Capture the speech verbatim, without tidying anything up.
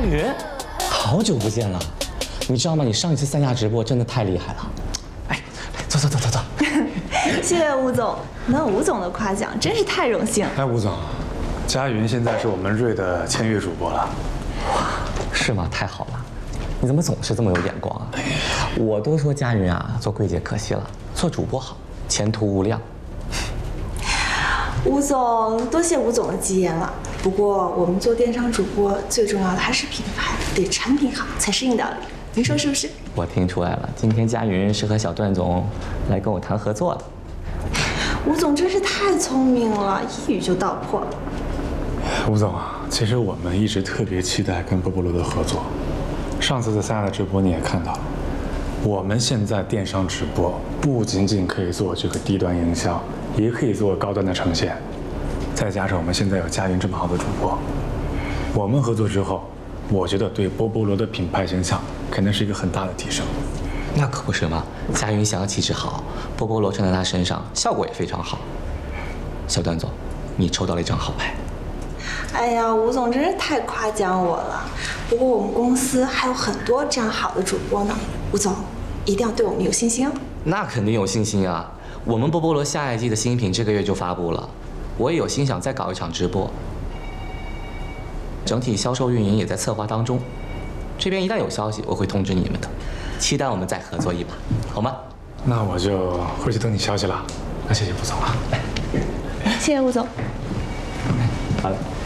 云，好久不见了，你知道吗？你上一次三亚直播真的太厉害了。哎，来坐坐坐坐坐。 谢谢吴总，能有吴总的夸奖，真是太荣幸。 哎，吴总，佳云现在是我们瑞的签约主播了。 哇，是吗？太好了，你怎么总是这么有眼光啊？我都说佳云啊，做柜姐可惜了，做主播好，前途无量。 吴总，多谢吴总的吉言了。不过我们做电商主播最重要的还是品牌，得产品好才是硬道理。您说是不是？ 我听出来了，今天佳云是和小段总来跟我谈合作的。 吴总真是太聪明了，一语就道破。 吴总啊，其实我们一直特别期待跟波波罗的合作。上次在三亚的直播你也看到了，我们现在电商直播不仅仅可以做这个低端营销，也可以做高端的呈现。再加上我们现在有佳云这么好的主播，我们合作之后，我觉得对波波罗的品牌形象肯定是一个很大的提升。 那可不是嘛，佳云想要气质好，波波罗穿在她身上效果也非常好。小段总，你抽到了一张好牌。 哎呀，吴总真是太夸奖我了。不过我们公司还有很多这样好的主播呢，吴总一定要对我们有信心哦。 那肯定有信心啊！我们波波罗下一季的新品这个月就发布了，我也有心想再搞一场直播，整体销售运营也在策划当中。这边一旦有消息，我会通知你们的。期待我们再合作一把，好吗？ 那我就回去等你消息了。那谢谢吴总了。 谢谢吴总。 好了。